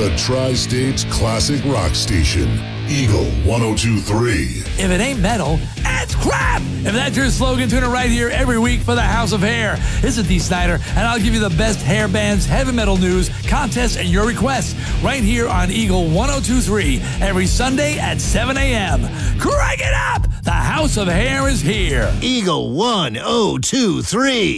The Tri-State's classic rock station, Eagle 102.3. If it ain't metal, it's crap! If that's your slogan, tune in right here every week for the House of Hair. This is Dee Snider, and I'll give you the best hair bands, heavy metal news, contests, and your requests right here on Eagle 102.3 every Sunday at 7 a.m. Crank it up! The House of Hair is here. Eagle 102.3.